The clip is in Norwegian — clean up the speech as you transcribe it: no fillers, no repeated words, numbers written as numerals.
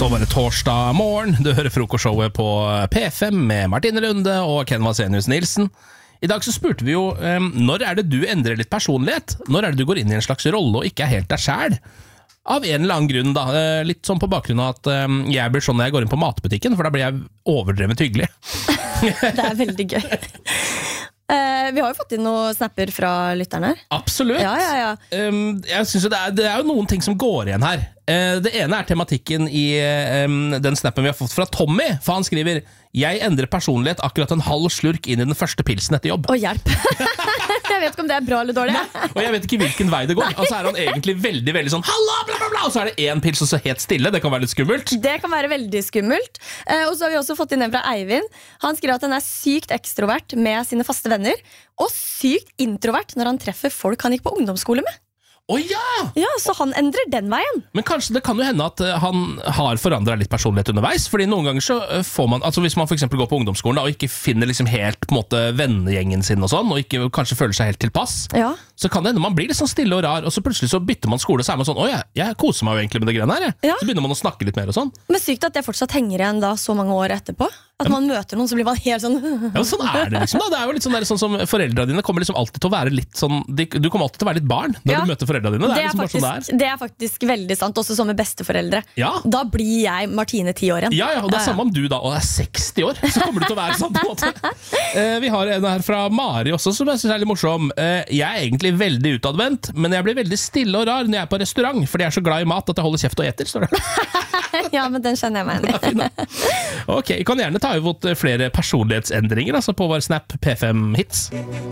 Så var det torsdag morgen. Du hører frokostshowet på P5 med Martine Lunde og Ken Vasenius Nilsen. I dag så spurte vi jo, når er det du endrer litt personlighet? Når er det du går inn i en slags rolle og ikke er helt deg selv? Av en eller annen grunn da. Litt sånn på bakgrunn av at jeg blir sånn når jeg går inn på matbutikken, for da blir jeg overdrevet hyggelig. Det er veldig gøy. Vi har jo fått inn noen snapper fra lytterne. Absolutt. Ja. Jeg synes jo det er jo noen ting som går igjen her. Det ene er tematikken i den snappen vi har fått fra Tommy, for han skriver: jeg endrer personlighet akkurat en halv slurk inn i den første pilsen etter jobb. Å, hjelp. Jeg vet ikke om det er bra eller dårlig. Nei, og jeg vet ikke hvilken vei det går. Og så er han egentlig veldig, veldig sånn halla, bla bla bla, og så er det en pils og så helt stille. Det kan være litt skummelt. Det kan være veldig skummelt. Og så har vi også fått inn en fra Eivind. Han skriver at han er sykt ekstrovert med sine faste venner, og sykt introvert når han treffer folk han gikk på ungdomsskole med. Ja, så han endrer den veien. Men kanskje det kan jo hende at han har forandret litt personlighet underveis. Fordi noen ganger så får man, altså hvis man for eksempel går på ungdomsskolen da, og ikke finner liksom helt på en måte vennegjengen sin og sånn, og ikke kanskje føler seg helt tilpass, så kan det hende man blir litt sånn stille og rar, og så plutselig så bytter man skole, så er man sånn: jeg koser meg jo egentlig med det greiene her, Så begynner man å snakke litt mer og sånn. Men sykt at det fortsatt henger igjen da så mange år etterpå. At man møter noen, så blir man helt sånn. Ja, sånn er det liksom da. Det er jo litt sånn, sånn som foreldrene dine kommer liksom alltid til å være litt sånn, du kommer alltid til å være litt barn når du møter foreldrene dine. Det er liksom faktisk, bare sånn det er faktisk veldig sant, også som med besteforeldre. Da blir jeg Martine 10 år igjen. Ja, og det er samme om du da og er 60 år, så kommer du til å være sånn på en måte. Vi har en her fra Mari også, som jeg synes er litt morsom. Jeg er egentlig veldig utadvendt, men jeg blir veldig stille og rar når jeg er på restaurant, fordi jeg er så glad i mat at jeg holder kjeft og eter, står det. Ja, men den skjønner jeg meg igjen i. Ok, kan gjerne ta imot flere personlighetsendringer altså på vår Snap P5 Hits.